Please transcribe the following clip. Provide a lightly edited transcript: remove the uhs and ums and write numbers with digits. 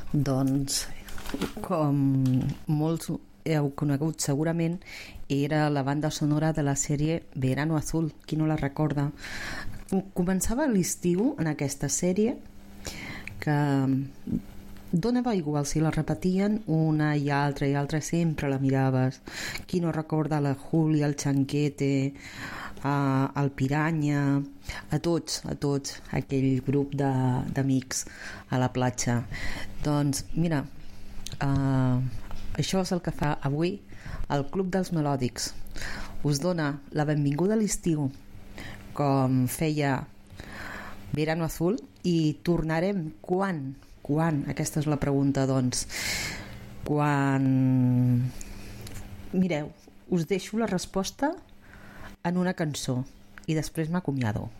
Doncs, com molts heu conegut segurament, era la banda sonora de la sèrie Verano Azul. Qui no la recorda? Començava l'estiu en aquesta sèrie, que donava igual si la repetien una i altra, sempre la miraves. Qui no recorda la Júlia, el Chanquete, el Piranya, a tots aquell grup d'amics a la platja. Doncs mira, això és el que fa avui el Club dels Melòdics. Us dona la benvinguda a l'estiu, com feia Verano Azul, i tornarem quan? Aquesta és la pregunta. Doncs quan... Mireu, us deixo la resposta en una cançó i després m'acomiado.